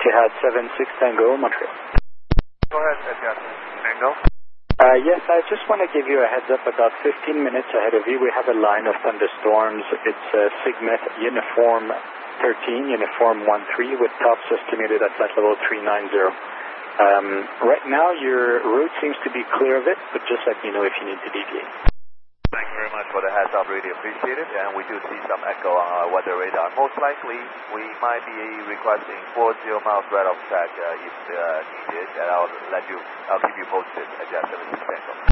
Etihad 76 Tango, Montreal. Go ahead, Etihad Tango. Yes, I just want to give you a heads up. About 15 minutes ahead of you, we have a line of thunderstorms. It's Sigmet Uniform 13, Uniform 13, with tops estimated at flight level 390. Right now, your route seems to be clear of it, but just let me know if you need to deviate. Thank you very much for the heads up, really appreciate it. And we do see some echo on our weather radar. Most likely, we might be requesting 40 miles right off track if needed, and I'll keep you posted at 76 Tango.